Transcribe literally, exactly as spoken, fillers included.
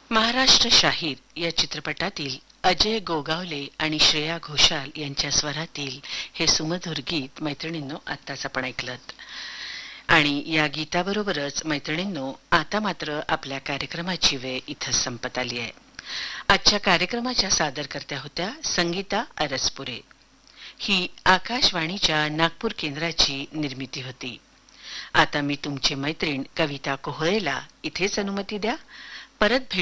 महाराष्ट्र शाहीर या चित्रपटातील अजय गोगावले आणि श्रेया घोषाल यांच्या स्वरातील हे सुमधुर गीत मैत्रिणींनो आत्ताच आपण ऐकलं. आणि या गीताबरोबरच मैत्रिणींनो आता मात्र आपल्या कार्यक्रमाची वेळ इथं संपत आली आहे. आजच्या कार्यक्रमाच्या सादरकर्त्या होत्या संगीता अरसपुरे. ही आकाशवाणीच्या नागपूर केंद्राची निर्मिती होती. आता मी तुमची मैत्रीण कविता कोहळेला इथेच अनुमती द्या. परत